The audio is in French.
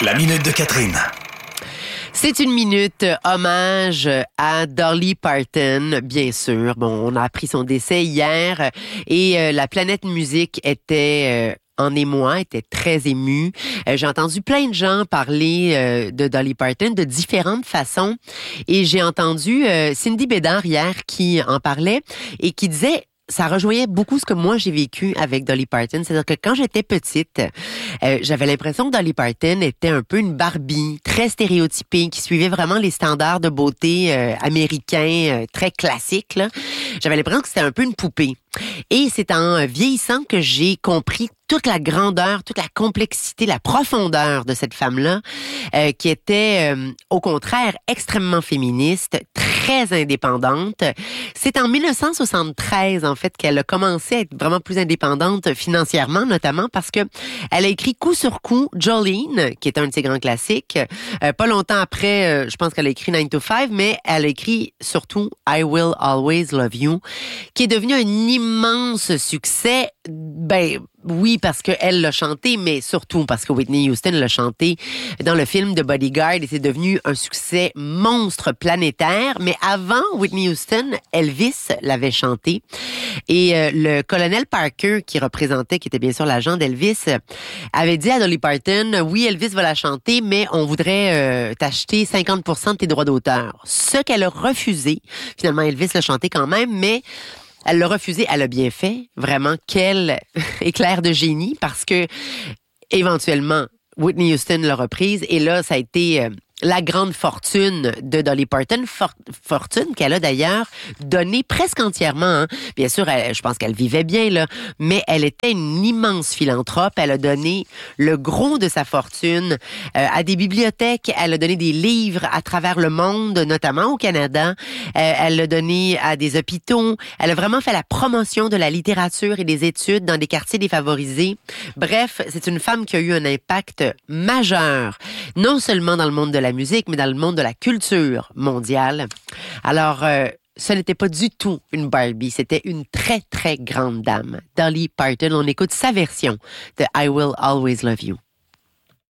La minute de Catherine. C'est une minute hommage à Dolly Parton, bien sûr. Bon, on a appris son décès hier et la planète musique était en émoi, était très émue. J'ai entendu plein de gens parler de Dolly Parton de différentes façons et j'ai entendu Cindy Bédard hier qui en parlait et qui disait ça rejoignait beaucoup ce que moi j'ai vécu avec Dolly Parton. C'est-à-dire que quand j'étais petite, j'avais l'impression que Dolly Parton était un peu une Barbie, très stéréotypée, qui suivait vraiment les standards de beauté américains, très classiques, là. J'avais l'impression que c'était un peu une poupée. Et c'est en vieillissant que j'ai compris toute la grandeur, toute la complexité, la profondeur de cette femme-là, qui était, au contraire, extrêmement féministe, très indépendante. C'est en 1973, en fait, qu'elle a commencé à être vraiment plus indépendante financièrement, notamment parce que elle a écrit coup sur coup Jolene, qui est un de ses grands classiques. Pas longtemps après, je pense qu'elle a écrit 9 to 5, mais elle a écrit surtout I Will Always Love You, qui est devenu un immense succès. Ben oui, parce qu'elle l'a chanté, mais surtout parce que Whitney Houston l'a chanté dans le film de Bodyguard et c'est devenu un succès monstre planétaire. Mais avant Whitney Houston, Elvis l'avait chanté. Et le colonel Parker, qui était bien sûr l'agent d'Elvis, avait dit à Dolly Parton, oui, Elvis va la chanter, mais on voudrait t'acheter 50% de tes droits d'auteur. Ce qu'elle a refusé. Finalement, Elvis l'a chanté quand même, mais elle l'a refusé, elle a bien fait. Vraiment, quel éclair de génie, parce que éventuellement, Whitney Houston l'a reprise, et là, ça a été la grande fortune de Dolly Parton, fortune qu'elle a d'ailleurs donnée presque entièrement. Hein. Bien sûr, je pense qu'elle vivait bien, là, mais elle était une immense philanthrope. Elle a donné le gros de sa fortune à des bibliothèques. Elle a donné des livres à travers le monde, notamment au Canada. Elle l'a donné à des hôpitaux. Elle a vraiment fait la promotion de la littérature et des études dans des quartiers défavorisés. Bref, c'est une femme qui a eu un impact majeur, non seulement dans le monde de la musique, mais dans le monde de la culture mondiale. Alors, ce n'était pas du tout une Barbie, c'était une très, très grande dame. Dolly Parton, on écoute sa version de I Will Always Love You.